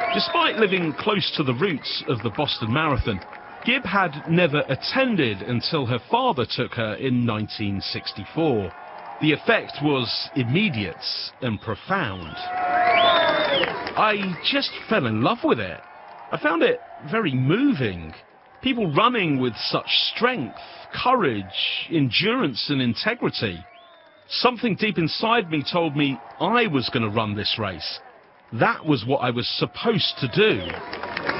Despite living close to the roots of the Boston Marathon, Gibb had never attended until her father took her in 1964. The effect was immediate and profound. I just fell in love with it. I found it very moving. People running with such strength, courage, endurance and integrity. Something deep inside me told me I was going to run this race. That was what I was supposed to do.